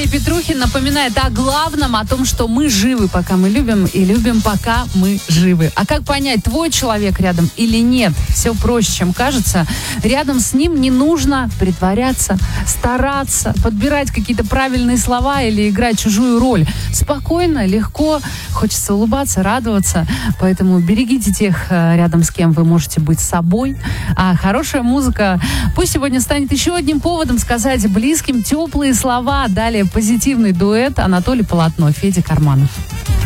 Петрухин напоминает о главном, о том, что мы живы, пока мы любим, и любим, пока мы живы. А как понять, твой человек рядом или нет? Все проще, чем кажется. Рядом с ним не нужно притворяться, стараться, подбирать какие-то правильные слова или играть чужую роль. Спокойно, легко, хочется улыбаться, радоваться. Поэтому берегите тех, рядом с кем вы можете быть собой. А хорошая музыка пусть сегодня станет еще одним поводом сказать близким теплые слова. Далее позитивный дуэт Анатолий Полотно, Федя Карманов.